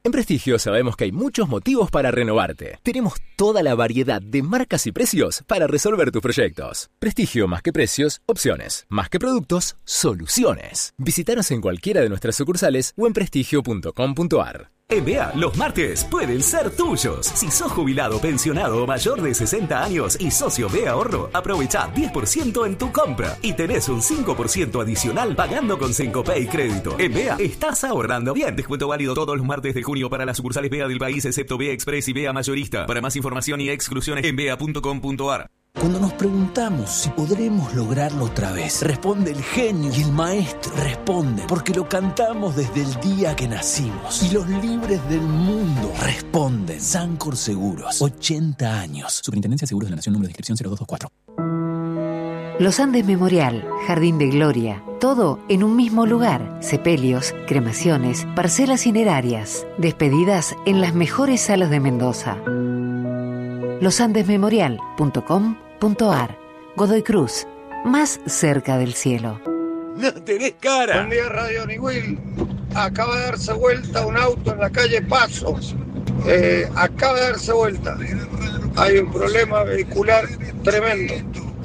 En Prestigio sabemos que hay muchos motivos para renovarte. Tenemos toda la variedad de marcas y precios para resolver tus proyectos. Prestigio, más que precios, opciones. Más que productos, soluciones. Visítanos en cualquiera de nuestras sucursales o en prestigio.com.ar. En BEA, los martes pueden ser tuyos. Si sos jubilado, pensionado o mayor de 60 años y socio BEA Ahorro, aprovecha 10% en tu compra y tenés un 5% adicional pagando con Syncopay Crédito. En BEA estás ahorrando bien. Descuento válido todos los martes de junio para las sucursales BEA del país, excepto BEA Express y BEA Mayorista. Para más información y exclusiones en bea.com.ar. Cuando nos preguntamos si podremos lograrlo otra vez, responde el genio y el maestro. Responde porque lo cantamos desde el día que nacimos. Y los libres del mundo responden. Sancor Seguros, 80 años. Superintendencia de Seguros de la Nación, número de inscripción 0224. Los Andes Memorial, Jardín de Gloria, todo en un mismo lugar. Sepelios, cremaciones, parcelas cinerarias, despedidas en las mejores salas de Mendoza. losandesmemorial.com.ar. Godoy Cruz, más cerca del cielo. ¡No tenés cara! Buen día, Radio Niwil. Acaba de darse vuelta un auto en la calle Pasos. Acaba de darse vuelta. Hay un problema vehicular tremendo.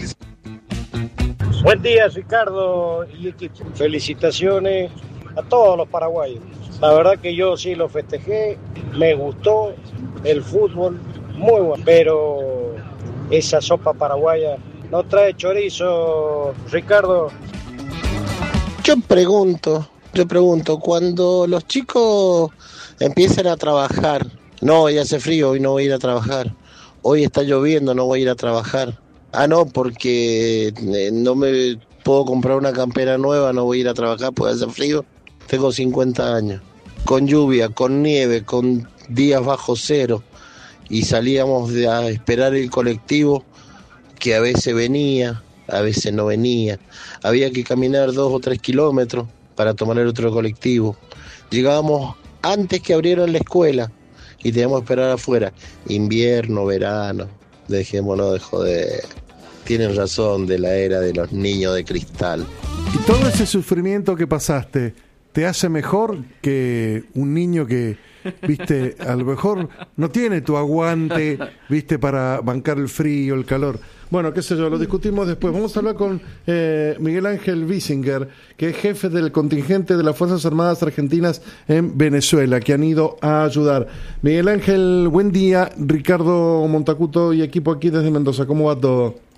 Buen día, Ricardo y equipo. Felicitaciones a todos los paraguayos. La verdad que yo sí lo festejé, me gustó el fútbol, muy bueno, pero esa sopa paraguaya no trae chorizo, Ricardo. Yo pregunto, cuando los chicos empiezan a trabajar, no, hoy hace frío, hoy no voy a ir a trabajar, hoy está lloviendo, no voy a ir a trabajar. No, porque no me puedo comprar una campera nueva, no voy a ir a trabajar porque hace frío. Tengo 50 años. Con lluvia, con nieve, con días bajo cero. Y salíamos a esperar el colectivo que a veces venía, a veces no venía. Había que caminar 2 o 3 kilómetros para tomar el otro colectivo. Llegábamos antes que abrieran la escuela y teníamos que esperar afuera. Invierno, verano, dejémonos de joder. Tienen razón, de la era de los niños de cristal. Y todo ese sufrimiento que pasaste, ¿te hace mejor que un niño que, viste, a lo mejor no tiene tu aguante, viste, para bancar el frío, el calor? Bueno, qué sé yo, lo discutimos después. Vamos a hablar con Miguel Ángel Bissinger, que es jefe del contingente de las Fuerzas Armadas Argentinas en Venezuela, que han ido a ayudar. Miguel Ángel, buen día. Ricardo Montacuto y equipo aquí desde Mendoza. ¿Cómo va todo?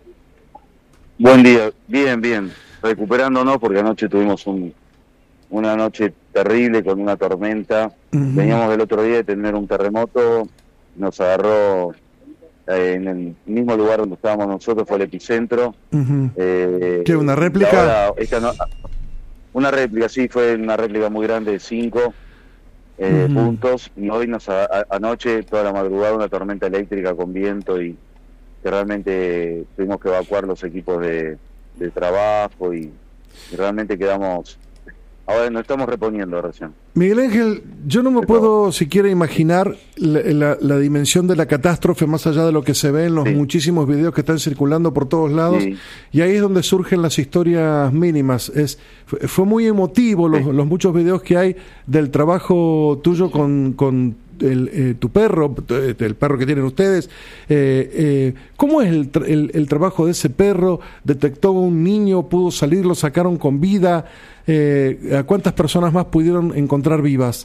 Buen día. Bien. Recuperándonos porque anoche tuvimos una noche terrible con una tormenta. Uh-huh. Veníamos del otro día de tener un terremoto, nos agarró en el mismo lugar donde estábamos nosotros, fue el epicentro. Uh-huh. ¿Qué, una réplica? Ahora, una réplica, sí, fue una réplica muy grande de 5 uh-huh. puntos, y hoy anoche, toda la madrugada, una tormenta eléctrica con viento y que realmente tuvimos que evacuar los equipos de trabajo y realmente quedamos. Ahora nos estamos reponiendo recién. Miguel Ángel, yo no me puedo siquiera imaginar la dimensión de la catástrofe más allá de lo que se ve en los muchísimos videos que están circulando por todos lados, y ahí es donde surgen las historias mínimas. Fue muy emotivo los muchos videos que hay del trabajo tuyo con tu perro, el perro que tienen ustedes. ¿Cómo es el trabajo de ese perro? ¿Detectó un niño? ¿Pudo salir? ¿Lo sacaron con vida? ¿A cuántas personas más pudieron encontrar vivas?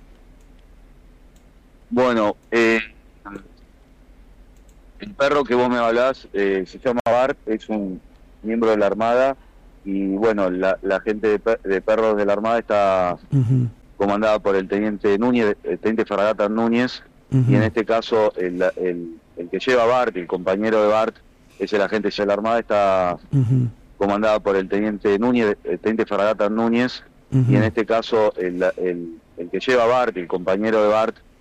Bueno, el perro que vos me hablás se llama Bart, es un miembro de la Armada, y bueno, la gente de perros de la Armada está uh-huh. comandada por el teniente Núñez, el teniente Ferrer, y en este caso el que lleva a Bart, el compañero de Bart, es el agente de la Armada, está uh-huh. comandada por el teniente Núñez, el teniente Ferrer, uh-huh. y en este caso el que lleva a Bart, el compañero de Bart,